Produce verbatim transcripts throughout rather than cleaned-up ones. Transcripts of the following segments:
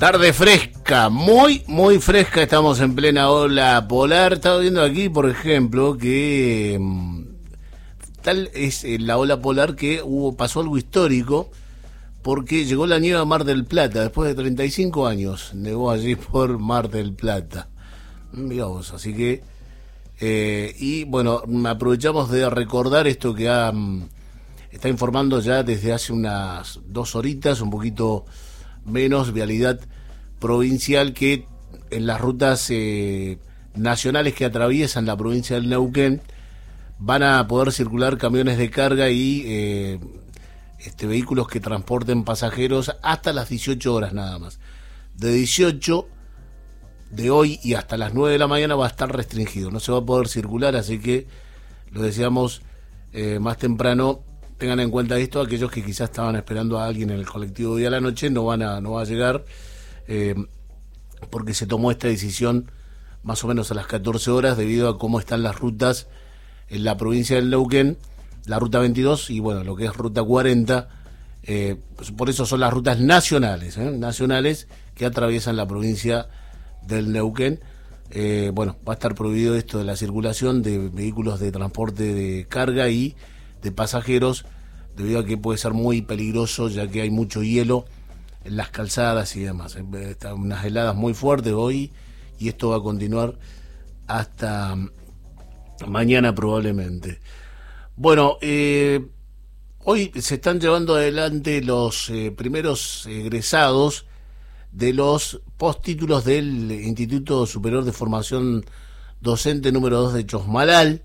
Tarde fresca, muy, muy fresca, estamos en plena ola polar. Estaba viendo aquí, por ejemplo, que mmm, tal es la ola polar que hubo pasó algo histórico, porque llegó la nieve a Mar del Plata, después de treinta y cinco años, nevó allí por Mar del Plata. Mirá vos, así que, eh, y bueno, aprovechamos de recordar esto que ha, está informando ya desde hace unas dos horitas, un poquito menos, vialidad provincial, que en las rutas eh, nacionales que atraviesan la provincia del Neuquén van a poder circular camiones de carga y eh, este, vehículos que transporten pasajeros hasta las dieciocho horas nada más. De dieciocho de hoy y hasta las nueve de la mañana va a estar restringido, no se va a poder circular, así que lo decíamos eh, más temprano. Tengan en cuenta esto, aquellos que quizás estaban esperando a alguien en el colectivo hoy a la noche, no van a, no va a llegar, eh, porque se tomó esta decisión más o menos a las catorce horas debido a cómo están las rutas en la provincia del Neuquén, la ruta veintidós y bueno, lo que es ruta cuarenta, eh, pues por eso son las rutas nacionales, ¿eh? nacionales que atraviesan la provincia del Neuquén. Eh, bueno, va a estar prohibido esto de la circulación de vehículos de transporte de carga y de pasajeros, debido a que puede ser muy peligroso, ya que hay mucho hielo en las calzadas y demás. Están unas heladas muy fuertes hoy y esto va a continuar hasta mañana probablemente. Bueno, eh, hoy se están llevando adelante los eh, primeros egresados de los postítulos del Instituto Superior de Formación Docente número dos de Chosmalal.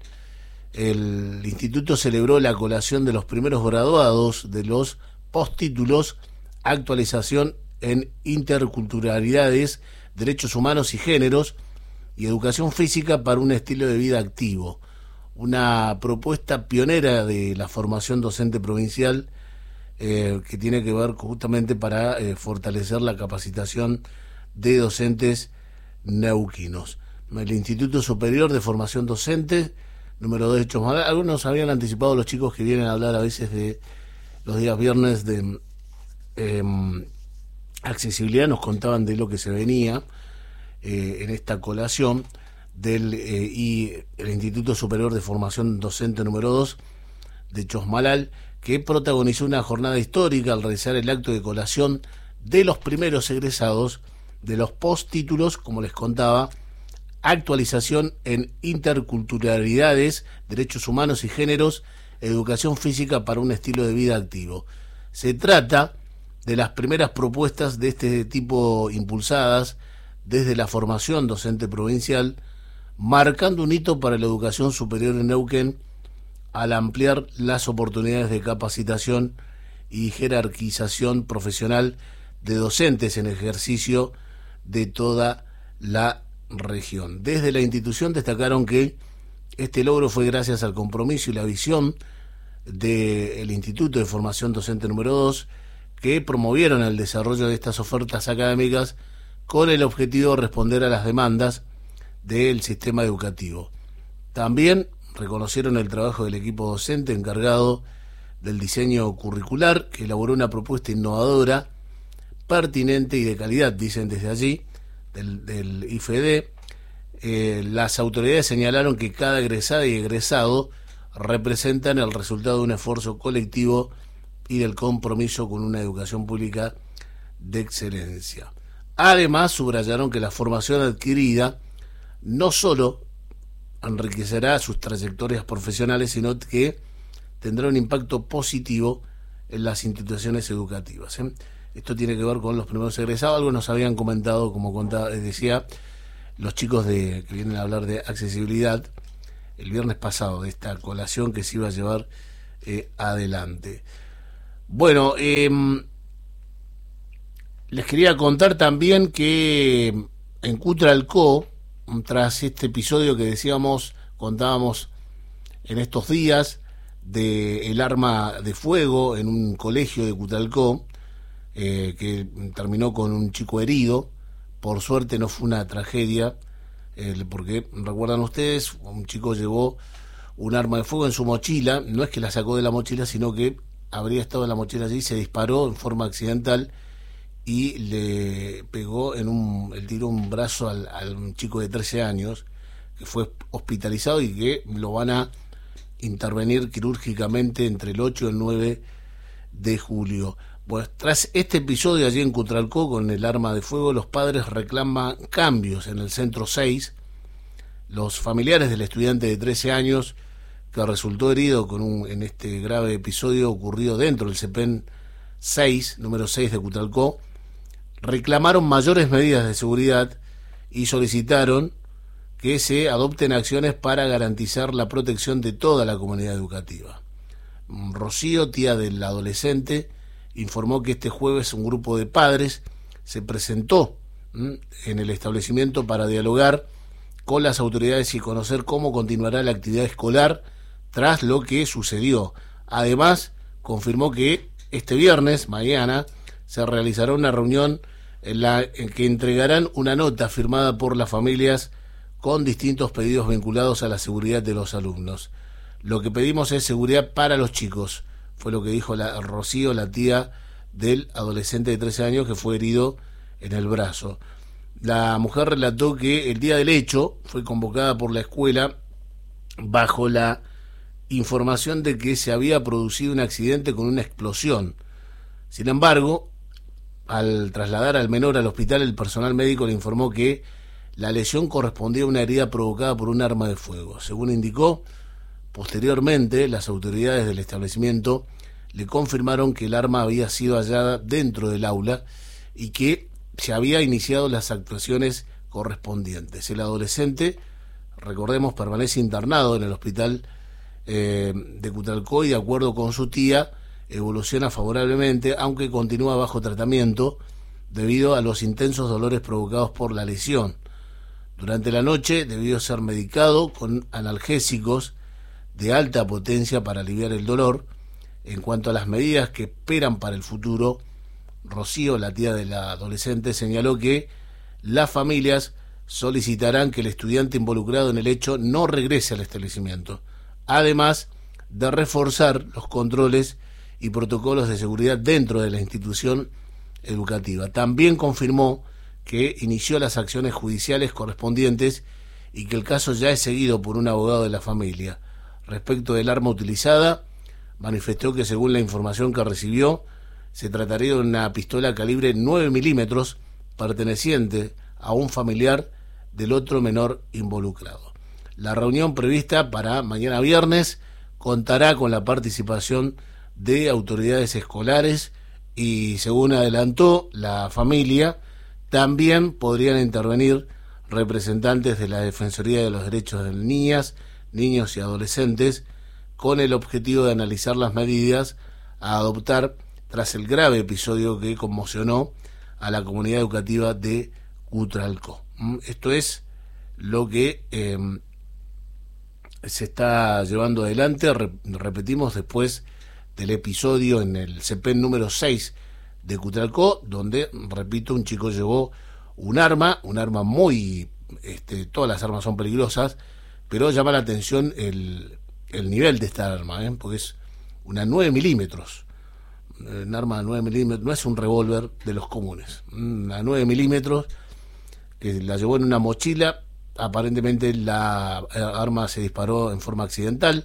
El instituto celebró la colación de los primeros graduados de los postítulos Actualización en Interculturalidades, Derechos Humanos y Géneros y Educación Física para un Estilo de Vida Activo, una propuesta pionera de la formación docente provincial eh, que tiene que ver justamente para eh, fortalecer la capacitación de docentes neuquinos. El Instituto Superior de Formación Docente número dos de Chosmalal. Algunos habían anticipado, los chicos que vienen a hablar a veces de los días viernes de eh, accesibilidad, nos contaban de lo que se venía eh, en esta colación del eh, y el Instituto Superior de Formación Docente número dos de Chosmalal, que protagonizó una jornada histórica al realizar el acto de colación de los primeros egresados de los postítulos, como les contaba, Actualización en Interculturalidades, Derechos Humanos y Géneros, Educación Física para un Estilo de Vida Activo. Se trata de las primeras propuestas de este tipo impulsadas desde la formación docente provincial, marcando un hito para la educación superior en Neuquén al ampliar las oportunidades de capacitación y jerarquización profesional de docentes en ejercicio de toda la región. Desde la institución destacaron que este logro fue gracias al compromiso y la visión del Instituto de Formación Docente número dos, que promovieron el desarrollo de estas ofertas académicas con el objetivo de responder a las demandas del sistema educativo. También reconocieron el trabajo del equipo docente encargado del diseño curricular, que elaboró una propuesta innovadora, pertinente y de calidad, dicen desde allí, del, del I F E D. Eh, las autoridades señalaron que cada egresada y egresado representan el resultado de un esfuerzo colectivo y del compromiso con una educación pública de excelencia. Además, subrayaron que la formación adquirida no solo enriquecerá sus trayectorias profesionales, sino que tendrá un impacto positivo en las instituciones educativas, ¿eh? Esto tiene que ver con los primeros egresados. Algo nos habían comentado, como contaba, decía, los chicos de que vienen a hablar de accesibilidad el viernes pasado, de esta colación que se iba a llevar eh, adelante. Bueno, eh, les quería contar también que en Cutralcó, tras este episodio que decíamos, contábamos en estos días, de el arma de fuego en un colegio de Cutralcó, eh, que terminó con un chico herido. Por suerte no fue una tragedia, eh, porque recuerdan ustedes, un chico llevó un arma de fuego en su mochila, no es que la sacó de la mochila, sino que habría estado en la mochila allí, se disparó en forma accidental y le pegó en un, el tiró un brazo al, al un chico de trece años que fue hospitalizado y que lo van a intervenir quirúrgicamente entre el ocho y el nueve de julio. Pues tras este episodio allí en Cutralcó con el arma de fuego, los padres reclaman cambios en el centro seis. Los familiares del estudiante de trece años que resultó herido con un, en este grave episodio ocurrido dentro del CEPEN seis, número seis de Cutralcó, reclamaron mayores medidas de seguridad y solicitaron que se adopten acciones para garantizar la protección de toda la comunidad educativa. Rocío, tía del adolescente, informó que este jueves un grupo de padres se presentó ¿m? en el establecimiento para dialogar con las autoridades y conocer cómo continuará la actividad escolar tras lo que sucedió. Además, confirmó que este viernes, mañana, se realizará una reunión en la en que entregarán una nota firmada por las familias con distintos pedidos vinculados a la seguridad de los alumnos. Lo que pedimos es seguridad para los chicos, fue lo que dijo la Rocío, la tía del adolescente de trece años que fue herido en el brazo. La mujer relató que el día del hecho fue convocada por la escuela bajo la información de que se había producido un accidente con una explosión. Sin embargo, al trasladar al menor al hospital, el personal médico le informó que la lesión correspondía a una herida provocada por un arma de fuego. Según indicó, posteriormente las autoridades del establecimiento le confirmaron que el arma había sido hallada dentro del aula y que se había iniciado las actuaciones correspondientes. El adolescente, recordemos, permanece internado en el hospital eh, de Cutralcó y, de acuerdo con su tía, evoluciona favorablemente, aunque continúa bajo tratamiento debido a los intensos dolores provocados por la lesión. Durante la noche debió ser medicado con analgésicos de alta potencia para aliviar el dolor. En cuanto a las medidas que esperan para el futuro, Rocío, la tía de la adolescente, señaló que las familias solicitarán que el estudiante involucrado en el hecho no regrese al establecimiento, además de reforzar los controles y protocolos de seguridad dentro de la institución educativa. También confirmó que inició las acciones judiciales correspondientes y que el caso ya es seguido por un abogado de la familia. Respecto del arma utilizada, manifestó que según la información que recibió, se trataría de una pistola calibre nueve milímetros perteneciente a un familiar del otro menor involucrado. La reunión prevista para mañana viernes contará con la participación de autoridades escolares y, según adelantó la familia, también podrían intervenir representantes de la Defensoría de los Derechos de Niñas, Niños y Adolescentes con el objetivo de analizar las medidas a adoptar tras el grave episodio que conmocionó a la comunidad educativa de Cutralcó. Esto es lo que eh, se está llevando adelante, re, repetimos, después del episodio en el CEPEN número seis de Cutralcó, donde, repito, un chico llevó un arma, un arma muy, este, todas las armas son peligrosas, pero llama la atención el, el nivel de esta arma, ¿eh? Porque es una nueve milímetros, un arma de nueve milímetros, no es un revólver de los comunes, una nueve milímetros que la llevó en una mochila. Aparentemente la arma se disparó en forma accidental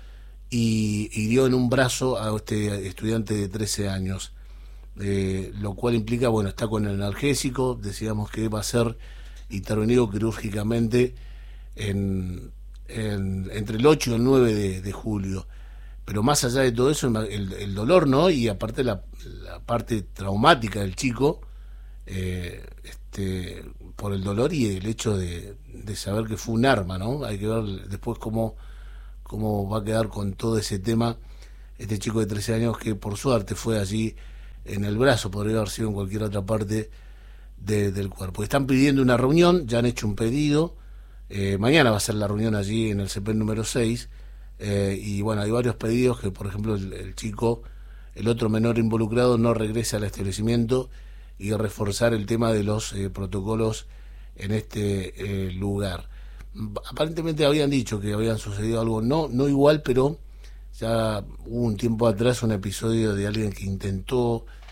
y hirió en un brazo a este estudiante de trece años, eh, lo cual implica, bueno, está con el analgésico, decíamos que va a ser intervenido quirúrgicamente en, en, entre el ocho y el nueve de, de julio. Pero más allá de todo eso, el, el dolor, ¿no? Y aparte la, la parte traumática del chico, eh, este, por el dolor y el hecho de, de saber que fue un arma, ¿no? Hay que ver después cómo, cómo va a quedar con todo ese tema este chico de trece años que por suerte fue allí en el brazo, podría haber sido en cualquier otra parte de, del cuerpo. Están pidiendo una reunión, ya han hecho un pedido, eh, mañana va a ser la reunión allí en el CEPEN número seis, eh, y bueno, hay varios pedidos que, por ejemplo, el, el chico, el otro menor involucrado, no regrese al establecimiento y reforzar el tema de los eh, protocolos en este eh, lugar. Aparentemente habían dicho que habían sucedido algo, no, no igual, pero ya hubo un tiempo atrás un episodio de alguien que intentó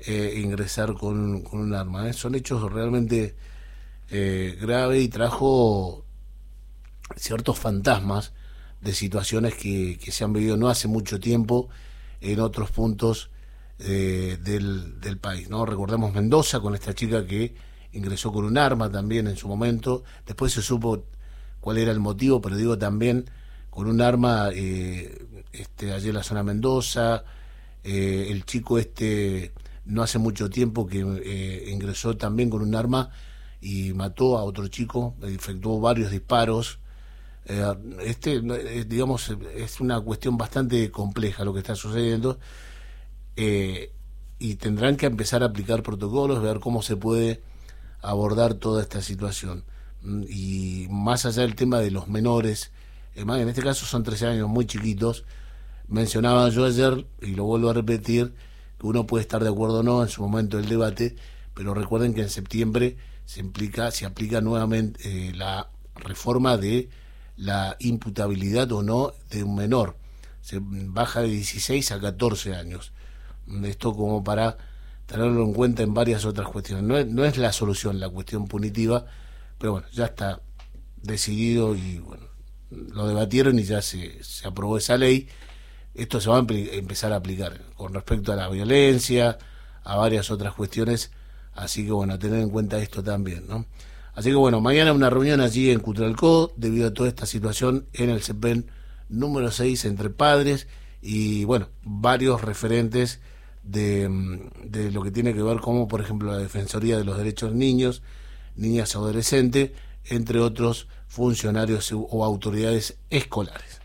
eh, ingresar con, con un arma. ¿eh? Son hechos realmente eh, graves y trajo ciertos fantasmas de situaciones que, que se han vivido no hace mucho tiempo en otros puntos eh, del, del país, ¿no? Recordemos Mendoza con esta chica que ingresó con un arma también en su momento, después se supo cuál era el motivo, pero digo también con un arma eh, este, allí en la zona Mendoza, eh, el chico este no hace mucho tiempo que eh, ingresó también con un arma y mató a otro chico, efectuó varios disparos. Eh, este eh, digamos es una cuestión bastante compleja lo que está sucediendo, eh, y tendrán que empezar a aplicar protocolos, ver cómo se puede abordar toda esta situación. Y más allá del tema de los menores, eh, en este caso son trece años, muy chiquitos. Mencionaba yo ayer, y lo vuelvo a repetir, que uno puede estar de acuerdo o no en su momento del debate, pero recuerden que en septiembre se implica, se aplica nuevamente eh, la reforma de la imputabilidad o no de un menor. Se baja de dieciséis a catorce años. Esto como para tenerlo en cuenta en varias otras cuestiones. No es, no es la solución la cuestión punitiva, pero bueno, ya está decidido y bueno, lo debatieron y ya se, se aprobó esa ley. Esto se va a empezar a aplicar con respecto a la violencia, a varias otras cuestiones, así que bueno, tener en cuenta esto también, ¿no? Así que bueno, mañana una reunión allí en Cutralcó debido a toda esta situación en el CEPEN número seis entre padres y bueno, varios referentes de, de lo que tiene que ver como por ejemplo la Defensoría de los Derechos Niños, Niñas y Adolescentes, entre otros funcionarios o autoridades escolares.